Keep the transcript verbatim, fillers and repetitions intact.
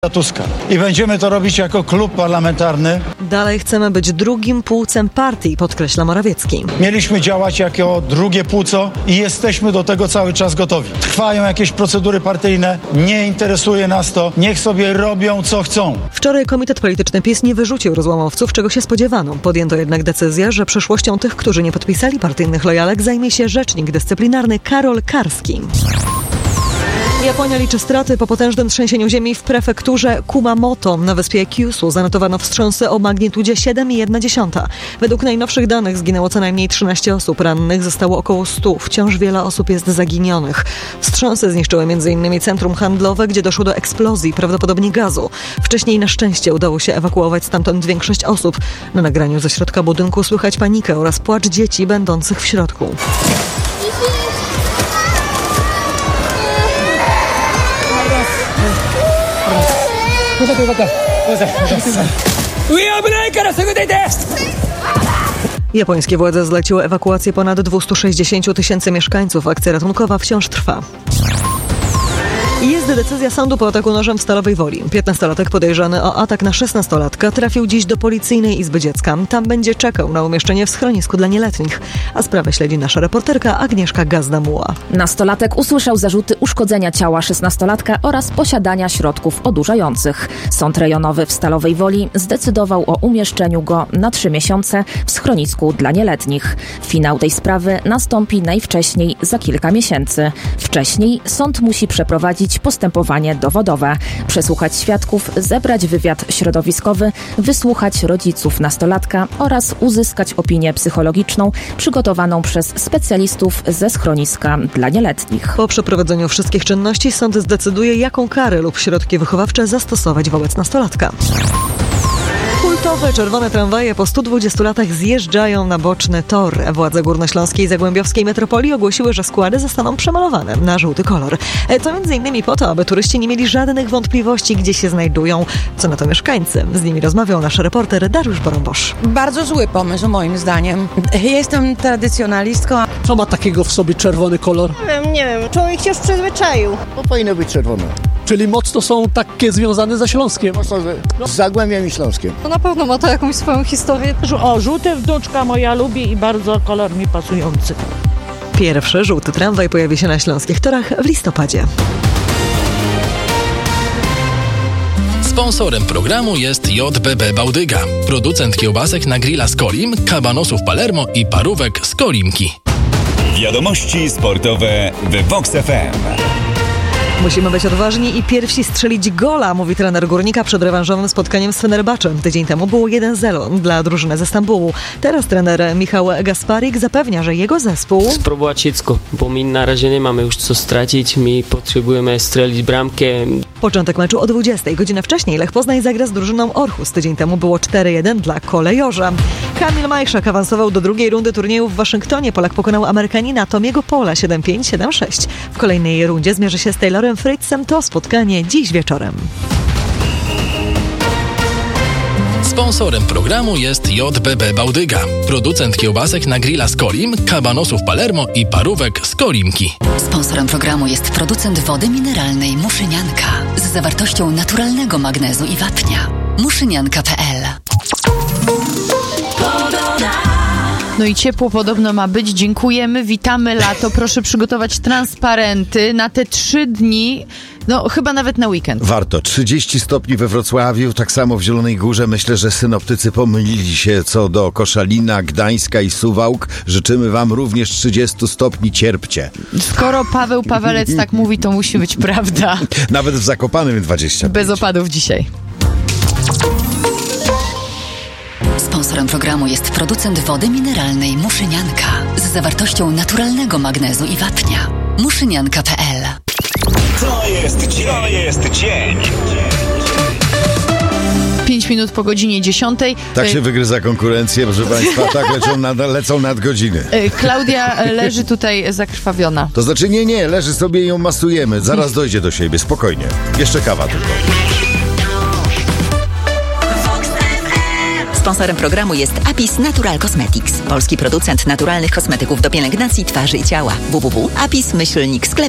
Tuska. I będziemy to robić jako klub parlamentarny. Dalej chcemy być drugim płucem partii, podkreśla Morawiecki. Mieliśmy działać jako drugie płuco i jesteśmy do tego cały czas gotowi. Trwają jakieś procedury partyjne, nie interesuje nas to, niech sobie robią co chcą. Wczoraj Komitet Polityczny PiS nie wyrzucił rozłamowców, czego się spodziewano. Podjęto jednak decyzję, że przyszłością tych, którzy nie podpisali partyjnych lojalek, zajmie się rzecznik dyscyplinarny Karol Karski. Japonia liczy straty po potężnym trzęsieniu ziemi w prefekturze Kumamoto. Na wyspie Kyushu zanotowano wstrząsy o magnitudzie siedem przecinek jedna. Według najnowszych danych zginęło co najmniej trzynaście osób, rannych zostało około stu. Wciąż wiele osób jest zaginionych. Wstrząsy zniszczyły między innymi centrum handlowe, gdzie doszło do eksplozji, prawdopodobnie gazu. Wcześniej na szczęście udało się ewakuować stamtąd większość osób. Na nagraniu ze środka budynku słychać panikę oraz płacz dzieci będących w środku. Japońskie władze zleciły ewakuację ponad dwieście sześćdziesiąt tysięcy mieszkańców. Akcja ratunkowa wciąż trwa. Jest decyzja sądu po ataku nożem w Stalowej Woli. piętnastolatek podejrzany o atak na szesnastolatka trafił dziś do Policyjnej Izby Dziecka. Tam będzie czekał na umieszczenie w schronisku dla nieletnich. A sprawę śledzi nasza reporterka Agnieszka Gazda-Muła. Nastolatek usłyszał zarzuty uszkodzenia ciała szesnastolatka oraz posiadania środków odurzających. Sąd rejonowy w Stalowej Woli zdecydował o umieszczeniu go na trzy miesiące w schronisku dla nieletnich. Finał tej sprawy nastąpi najwcześniej za kilka miesięcy. Wcześniej sąd musi przeprowadzić postępowanie dowodowe, przesłuchać świadków, zebrać wywiad środowiskowy, wysłuchać rodziców nastolatka oraz uzyskać opinię psychologiczną przygotowaną przez specjalistów ze schroniska dla nieletnich. Po przeprowadzeniu wszystkich czynności sąd zdecyduje, jaką karę lub środki wychowawcze zastosować wobec nastolatka. Kultowe czerwone tramwaje po stu dwudziestu latach zjeżdżają na boczny tor. Władze górnośląskiej i zagłębiowskiej metropolii ogłosiły, że składy zostaną przemalowane na żółty kolor. To między innymi po to, aby turyści nie mieli żadnych wątpliwości, gdzie się znajdują. Co na to mieszkańcy? Z nimi rozmawiał nasz reporter Dariusz Borąbosz. Bardzo zły pomysł, moim zdaniem. Jestem tradycjonalistką. Co ma takiego w sobie czerwony kolor? Nie wiem, nie wiem. Człowiek się już przyzwyczaił. To powinno być czerwone. Czyli mocno są takie związane ze Śląskiem. Mocno z Zagłębiem i Śląskiem. To na pewno ma to jakąś swoją historię. O, żółte wnuczka moja lubi i bardzo kolor mi pasujący. Pierwszy żółty tramwaj pojawi się na śląskich torach w listopadzie. Sponsorem programu jest J B B Bałdyga, producent kiełbasek na grilla z Kolim, kabanosów Palermo i parówek z Kolimki. Wiadomości sportowe w Vox F M. Musimy być odważni i pierwsi strzelić gola, mówi trener Górnika przed rewanżowym spotkaniem z Fenerbahczem. Tydzień temu było jeden zero dla drużyny ze Stambułu. Teraz trener Michał Gasparik zapewnia, że jego zespół... spróbować wszystko, bo my na razie nie mamy już co stracić. My potrzebujemy strzelić bramkę. Początek meczu o dwudziestej. Godzinę wcześniej Lech Poznań zagra z drużyną Orhus. Tydzień temu było cztery jeden dla Kolejorza. Kamil Majszak awansował do drugiej rundy turnieju w Waszyngtonie. Polak pokonał Amerykanina Tomiego Pola siedem pięć, siedem sześć. W kolejnej rundzie zmierzy się z Taylorem Fritzem. To spotkanie dziś wieczorem. Sponsorem programu jest J B B Bałdyga, producent kiełbasek na grilla z Kolim, kabanosów Palermo i parówek z Kolimki. Sponsorem programu jest producent wody mineralnej Muszynianka z zawartością naturalnego magnezu i wapnia. muszynianka kropka p l. No i ciepło podobno ma być. Dziękujemy, witamy lato. Proszę przygotować transparenty na te trzy dni, no chyba nawet na weekend. Warto. trzydzieści stopni we Wrocławiu, tak samo w Zielonej Górze. Myślę, że synoptycy pomylili się co do Koszalina, Gdańska i Suwałk. Życzymy wam również trzydzieści stopni cierpcie. Skoro Paweł Pawelec tak mówi, to musi być prawda. Nawet w Zakopanym dwadzieścia pięć. Bez opadów dzisiaj. Sponsorem programu jest producent wody mineralnej Muszynianka z zawartością naturalnego magnezu i wapnia. muszynianka kropka p l. To jest dzień. To jest dzień. Pięć minut po godzinie dziesiątej. Tak się wygryza konkurencję, proszę państwa, tak lecą, nad, lecą nadgodziny. Klaudia leży tutaj zakrwawiona. To znaczy nie, nie, leży sobie i ją masujemy. Zaraz dojdzie do siebie, spokojnie. Jeszcze kawa tylko. Sponsorem programu jest Apis Natural Cosmetics, polski producent naturalnych kosmetyków do pielęgnacji twarzy i ciała. w w w kropka apis myślnik sklep